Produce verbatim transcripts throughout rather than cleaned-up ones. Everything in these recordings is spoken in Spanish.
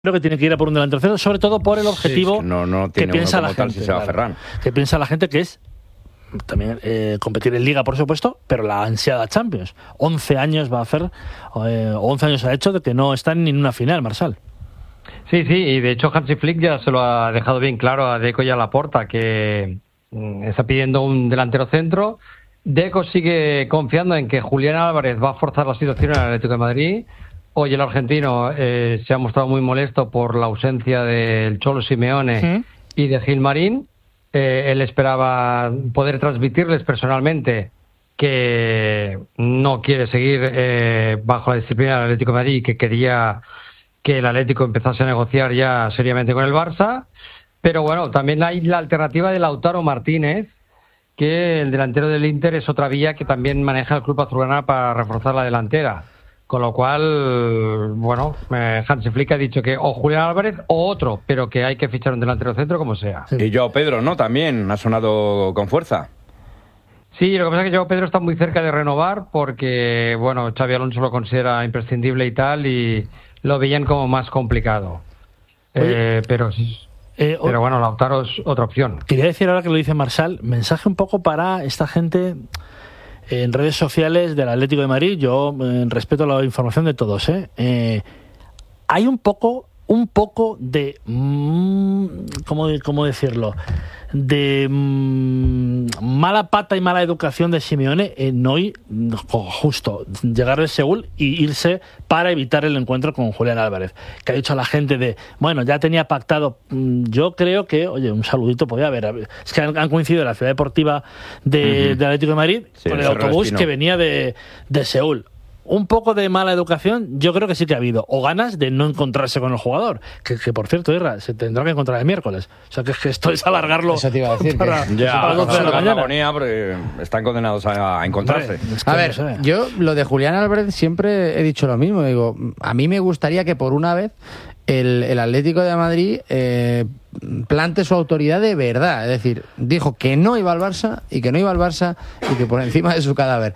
Creo que tiene que ir a por un delantero centro, sobre todo por el objetivo sí, no, no que piensa la gente. Si se va claro, Ferran. Que piensa la gente que es también eh, competir en Liga, por supuesto, pero la ansiada Champions. once años va a hacer, eh, once años ha hecho de que no está ni en una final, Marsal. Sí, sí, y de hecho Hansi Flick ya se lo ha dejado bien claro a Deco y a Laporta, que mm, está pidiendo un delantero centro. Deco sigue confiando en que Julián Álvarez va a forzar la situación en el Atlético de Madrid. Hoy el argentino eh, se ha mostrado muy molesto por la ausencia del Cholo Simeone ¿Sí? y de Gilmarín. Eh, él esperaba poder transmitirles personalmente que no quiere seguir eh, bajo la disciplina del Atlético de Madrid y que quería que el Atlético empezase a negociar ya seriamente con el Barça. Pero bueno, también hay la alternativa de Lautaro Martínez, que el delantero del Inter es otra vía que también maneja el club azulgrana para reforzar la delantera. Con lo cual, bueno, eh, Hansi Flick ha dicho que o Julián Álvarez o otro, pero que hay que fichar un delantero centro como sea. Sí. Y Joao Pedro, ¿no? También ha sonado con fuerza. Sí, lo que pasa es que Joao Pedro está muy cerca de renovar porque, bueno, Xabi Alonso lo considera imprescindible y tal, y lo veían como más complicado. Eh, pero sí. Eh, pero bueno, Lautaro es otra opción. Quería decir ahora que lo dice Marsal, mensaje un poco para esta gente en redes sociales del Atlético de Madrid. Yo eh, respeto la información de todos, ¿eh? Eh, hay un poco, un poco de, mmm, ¿cómo, cómo decirlo? De mmm, mala pata y mala educación de Simeone en hoy, justo, llegar al Seúl y irse para evitar el encuentro con Julián Álvarez, que ha dicho a la gente de, bueno, ya tenía pactado. Yo creo que, oye, un saludito podía haber. Es que han, han coincidido en la ciudad deportiva de, uh-huh. de Atlético de Madrid sí, con el autobús Espino. que venía de, de Seúl. Un poco de mala educación yo creo que sí que ha habido, o ganas de no encontrarse con el jugador, que, que por cierto, Irra, se tendrá que encontrar el miércoles, o sea que, que esto es alargarlo. Eso te iba a decir para, que... ya, para doce de la mañana. Agonía, porque están condenados a, a encontrarse. Hombre, es que a ver, no sé. Yo lo de Julián Álvarez siempre he dicho lo mismo, digo, a mí me gustaría que por una vez el, el Atlético de Madrid eh, plante su autoridad de verdad, es decir, dijo que no iba al Barça y que no iba al Barça y que por encima de su cadáver.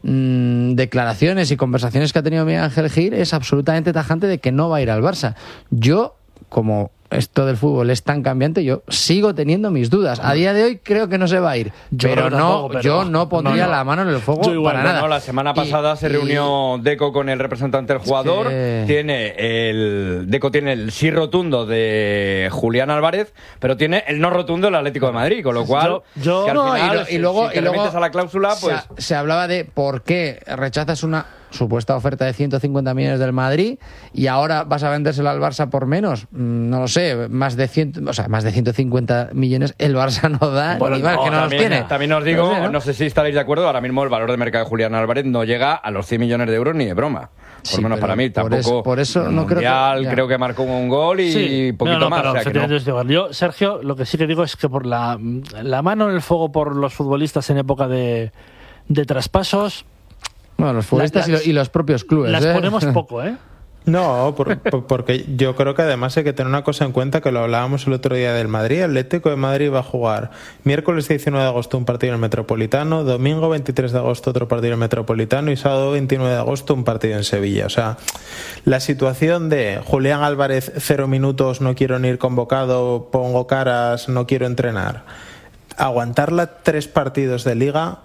Mm, declaraciones y conversaciones que ha tenido Miguel Ángel Gil es absolutamente tajante de que no va a ir al Barça. Yo, como esto del fútbol es tan cambiante, yo sigo teniendo mis dudas. A día de hoy creo que no se va a ir, yo pero no, tampoco, pero yo no pondría no, no. la mano en el fuego igual, para nada. No, la semana pasada y, se reunió y... Deco con el representante del jugador. Es que... Tiene el Deco tiene el sí rotundo de Julián Álvarez, pero tiene el no rotundo del Atlético de Madrid, con lo cual yo, yo que al no, final, y, lo, y luego si te y luego a la cláusula, pues se, se hablaba de por qué rechazas una supuesta oferta de ciento cincuenta millones del Madrid y ahora vas a vendérselo al Barça por menos, no lo sé, más de cien, o sea, más de ciento cincuenta millones el Barça no da, bueno, ni más, no, que no también, los tiene. También os digo, no sé, ¿no? no sé si estaréis de acuerdo, ahora mismo el valor de mercado de Julián Álvarez no llega a los cien millones de euros ni de broma. Por lo sí, menos para mí, tampoco. Por eso, por eso no mundial, creo que, creo que marcó un gol y sí, poquito no, no, más. Pero, o sea, que no. Yo, Sergio, lo que sí que digo es que por la, la mano en el fuego por los futbolistas en época de, de traspasos. Bueno, los futbolistas las, y, los, y los propios clubes. Las ¿eh? ponemos poco, ¿eh? No, por, por, porque yo creo que además hay que tener una cosa en cuenta, que lo hablábamos el otro día del Madrid. El Atlético de Madrid va a jugar miércoles diecinueve de agosto un partido en el Metropolitano, domingo veintitrés de agosto otro partido en el Metropolitano y sábado veintinueve de agosto un partido en Sevilla. O sea, la situación de Julián Álvarez, cero minutos, no quiero ni ir convocado, pongo caras, no quiero entrenar, aguantarla tres partidos de Liga...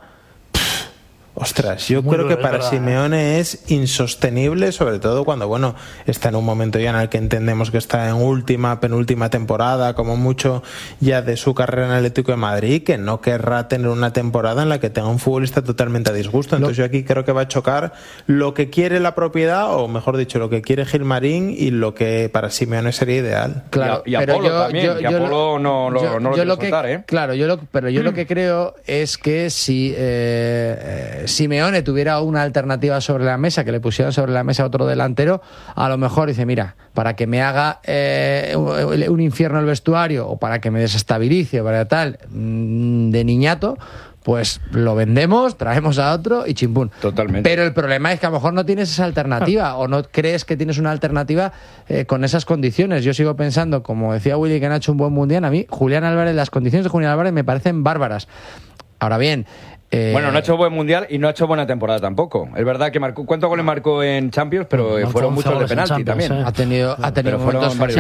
Ostras, yo Muy creo que para verdad. Simeone es insostenible, sobre todo cuando, bueno, está en un momento ya en el que entendemos que está en última, penúltima temporada, como mucho ya de su carrera en el Atlético de Madrid, que no querrá tener una temporada en la que tenga un futbolista totalmente a disgusto. Entonces lo... yo aquí creo que va a chocar lo que quiere la propiedad, o mejor dicho, lo que quiere Gilmarín y lo que para Simeone sería ideal. Claro, y, a, y Apolo yo, también, yo, que yo, Apolo no, no, yo, no lo quiere lo soltar, que, ¿eh? Claro, yo lo, pero yo mm. lo que creo es que si... Eh, Simeone tuviera una alternativa sobre la mesa, que le pusieran sobre la mesa otro delantero, a lo mejor dice, mira, para que me haga eh, un infierno el vestuario o para que me desestabilice o para tal, de niñato, pues lo vendemos, traemos a otro y chimpún. Totalmente. Pero el problema es que a lo mejor no tienes esa alternativa o no crees que tienes una alternativa eh, con esas condiciones. Yo sigo pensando, como decía Willy, que han hecho un buen mundial. A mí, Julián Álvarez, las condiciones de Julián Álvarez me parecen bárbaras. Ahora bien, Eh, bueno, no ha hecho buen mundial y no ha hecho buena temporada tampoco. Es verdad que marcó, ¿cuántos goles marcó en Champions? Pero Marcó fueron once muchos de goles en penalti Champions, también. eh. ha tenido, ha tenido Pero fueron momentos varios.